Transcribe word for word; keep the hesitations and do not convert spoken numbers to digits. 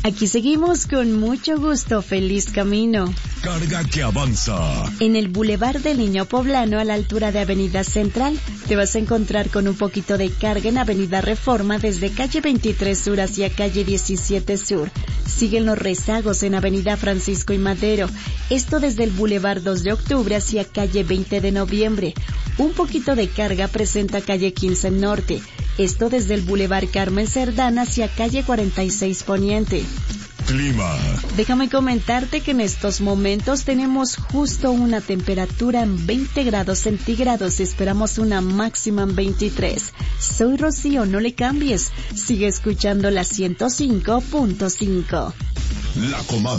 Aquí seguimos con mucho gusto, feliz camino. Carga que avanza. En el Boulevard del Niño Poblano, a la altura de Avenida Central, te vas a encontrar con un poquito de carga en Avenida Reforma desde calle veintitrés Sur hacia calle diecisiete Sur. Siguen los rezagos en Avenida Francisco y Madero. Esto desde el Boulevard dos de Octubre hacia calle veinte de Noviembre. Un poquito de carga presenta calle quince Norte. Esto desde el Boulevard Carmen Cerdán hacia calle cuarenta y seis Poniente. Clima. Déjame comentarte que en estos momentos tenemos justo una temperatura en veinte grados centígrados y esperamos una máxima en veintitrés. Soy Rocío, no le cambies. Sigue escuchando la ciento cinco punto cinco. La Comadre.